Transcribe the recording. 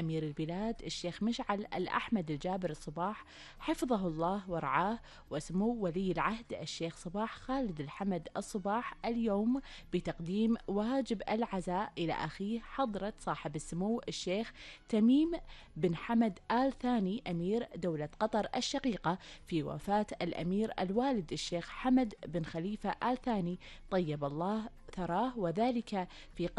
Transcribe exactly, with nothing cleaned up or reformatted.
أمير البلاد الشيخ مشعل الأحمد الجابر الصباح حفظه الله ورعاه، وسمو ولي العهد الشيخ صباح خالد الحمد الصباح اليوم بتقديم واجب العزاء إلى أخيه حضرة صاحب السمو الشيخ تميم بن حمد آل ثاني أمير دولة قطر الشقيقة في وفاة الأمير الوالد الشيخ حمد بن خليفة آل ثاني طيب الله ثراه، وذلك في